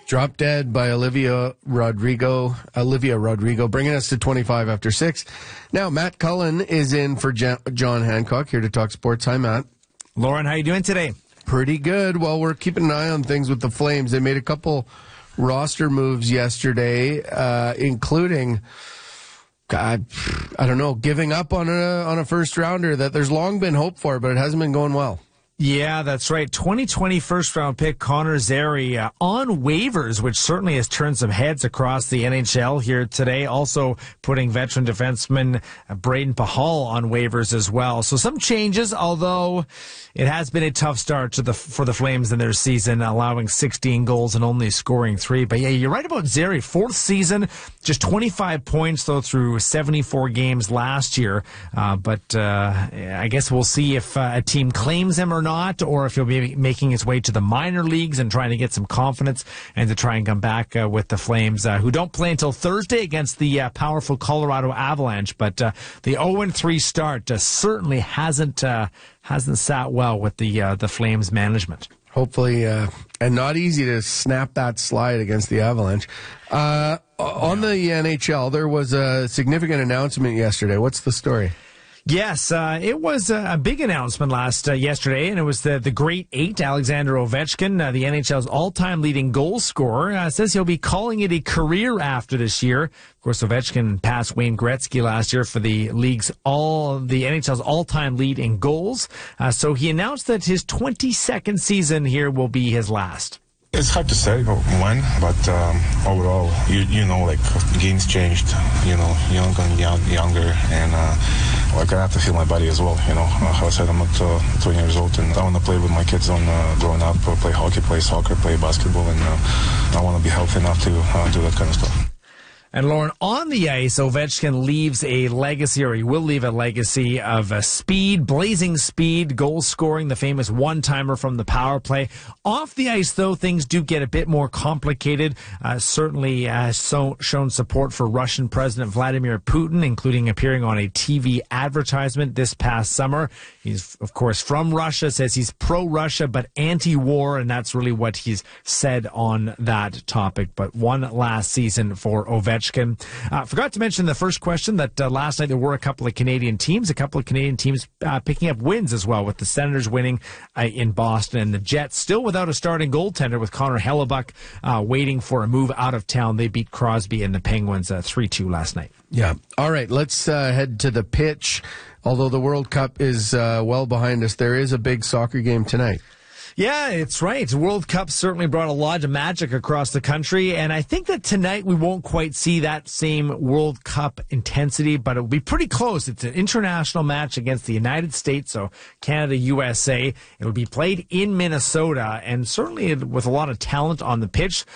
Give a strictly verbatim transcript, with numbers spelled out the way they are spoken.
Drop Dead by Olivia Rodrigo. Olivia Rodrigo, bringing us to twenty-five after six. Now, Matt Cullen is in for John Hancock, here to talk sports. Hi, Matt. Lauren, how you doing today? Pretty good. Well, we're keeping an eye on things with the Flames. They made a couple roster moves yesterday, uh, including, God, I don't know, giving up on a on a first rounder that there's long been hope for, but it hasn't been going well. Yeah, that's right. twenty twenty first round pick Connor Zary uh, on waivers, which certainly has turned some heads across the N H L here today. Also putting veteran defenseman uh, Braden Pahal on waivers as well. So some changes, although it has been a tough start to the for the Flames in their season, allowing sixteen goals and only scoring three. But yeah, you're right about Zary. Fourth season, just twenty-five points though through seventy-four games last year. Uh, but uh, I guess we'll see if uh, a team claims him or not. Not, or if he'll be making his way to the minor leagues and trying to get some confidence and to try and come back uh, with the Flames, uh, who don't play until Thursday against the uh, powerful Colorado Avalanche. But uh, the oh and three start uh, certainly hasn't uh, hasn't sat well with the uh, the Flames management. Hopefully, uh, and not easy to snap that slide against the Avalanche. Uh, on the N H L, there was a significant announcement yesterday. What's the story? Yes, uh, it was a, a big announcement last uh, yesterday, and it was the, the Great Eight. Alexander Ovechkin, uh, the N H L's all-time leading goal scorer, uh, says he'll be calling it a career after this year. Of course, Ovechkin passed Wayne Gretzky last year for the league's all the N H L's all-time lead in goals. Uh, so he announced that his twenty-second season here will be his last. It's hard to say when, but um, overall, you you know, like games changed. You know, younger and young, younger, and uh, like I have to feel my body as well. You know, uh, I said I'm not uh, twenty years old, and I want to play with my kids on uh, growing up, uh, play hockey, play soccer, play basketball, and uh, I want to be healthy enough to uh, do that kind of stuff. And Lauren, on the ice, Ovechkin leaves a legacy, or he will leave a legacy of uh, speed, blazing speed, goal scoring, the famous one-timer from the power play. Off the ice, though, things do get a bit more complicated. Uh, certainly uh, so, shown support for Russian President Vladimir Putin, including appearing on a T V advertisement this past summer. He's, of course, from Russia, says he's pro-Russia, but anti-war, and that's really what he's said on that topic. But one last season for Ovechkin. Uh, forgot to mention the first question that uh, last night there were a couple of Canadian teams, a couple of Canadian teams uh, picking up wins as well, with the Senators winning uh, in Boston, and the Jets still without a starting goaltender, with Connor Hellebuck uh, waiting for a move out of town. They beat Crosby and the Penguins uh, three two last night. Yeah. All right, let's uh, head to the pitch. Although the World Cup is uh, well behind us, there is a big soccer game tonight. Yeah, it's right. The World Cup certainly brought a lot of magic across the country, and I think that tonight we won't quite see that same World Cup intensity, but it will be pretty close. It's an international match against the United States, so Canada, U S A. It will be played in Minnesota, and certainly with a lot of talent on the pitch.